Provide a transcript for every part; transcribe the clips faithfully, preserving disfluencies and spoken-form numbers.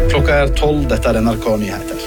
Klokka er tolv, dette er N R K Nyheter.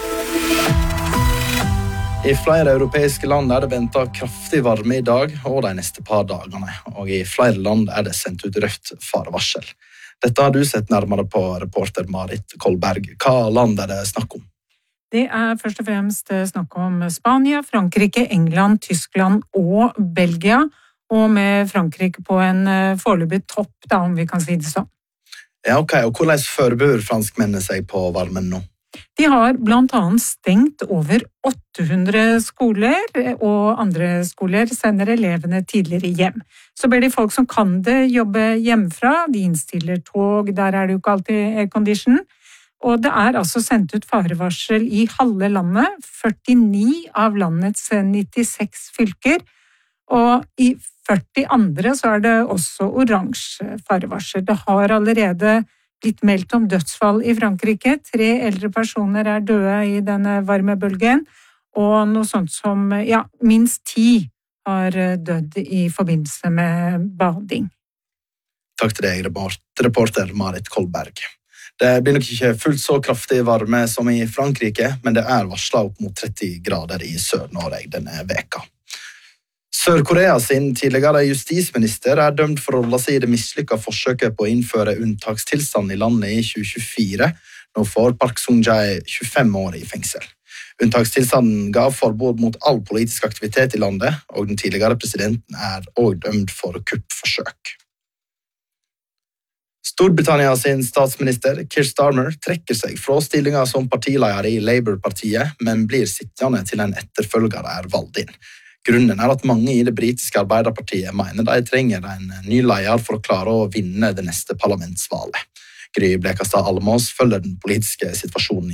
I flere europeiske land er det ventet kraftig varme i dag og de neste par dagene, og i flere land er det sendt ut rødt farevarsel. Dette har du sett nærmere på, reporter Marit Kolberg. Hva land er det snakk om? Det er først og fremst snakk om Spania, Frankrike, England, Tyskland og Belgia, og med Frankrike på en foreløpig topp, da, om vi kan si det sånn. Ja, ok. Og hvordan forbereder franskmennene seg på varmen nå? De har blant annet stengt over åtte hundre skoler, og andre skoler sender elevene tidligere hjem. Så ber de folk som kan det jobbe hjemmefra, de innstiller tog, der er det jo ikke alltid aircondition. Og det er altså sendt ut farevarsel i halve landet, førtini av landets nittiseks fylker, og i førti andre så er det også oransje farevarsel. Det har allerede blitt meldt om dødsfall i Frankrike. Tre eldre personer er døde i denne varmebølgen, og noe sånt som, ja, minst ti har dødd i forbindelse med bading. Takk til deg, reporter Marit Kolberg. Det blir nok ikke fullt så kraftig varme som i Frankrike, men det er varslet opp mot tretti grader i Sør-Norge denne veka. Sør-Korea sin tidligere justisminister er dømt for å holde seg i det mislykkede forsøket på å innføre unntakstilstand i landet i tjue tjuefire. Nå får Park Sung-jae tjuefem år i fengsel. Unntakstilstanden ga forbud mot all politisk aktivitet i landet, og den tidligere presidenten er også dømt for kuppforsøk. Storbritannia sin statsminister Keir Starmer trekker seg fra stillingen som partileder i Labour-partiet, men blir sittende til en etterfølger er valgt inn. Grunnen er at mange i det britiske Arbeiderpartiet mener de trenger en ny leder for å klare å vinne det neste parlamentsvalget. Gry Blekastad Almås følger den politiske situasjonen i